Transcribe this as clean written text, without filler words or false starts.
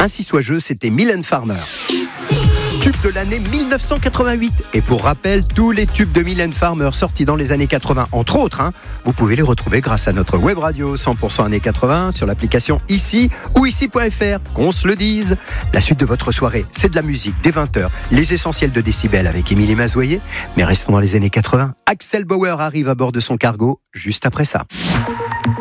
Ainsi soit-je, c'était Mylène Farmer. Tube de l'année 1988. Et pour rappel, tous les tubes de Mylène Farmer sortis dans les années 80, entre autres, vous pouvez les retrouver grâce à notre web radio 100% années 80 sur l'application Ici ou ici.fr. Qu'on se le dise. La suite de votre soirée, c'est de la musique dès 20h, les essentiels de Décibel avec Émilie Mazoyer. Mais restons dans les années 80. Axel Bauer arrive à bord de son cargo juste après ça.